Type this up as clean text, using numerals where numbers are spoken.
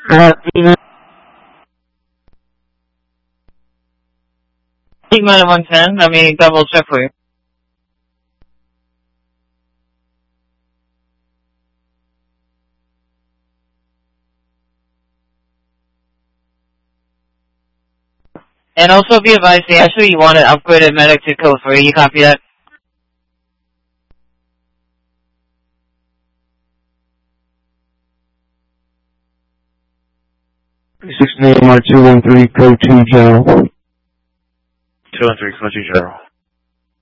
Sigma 110, let me double check for you. And also be advised, they actually want an upgraded medic to code 3, you copy that? Name 213 code 2 General. 213 code 2 General.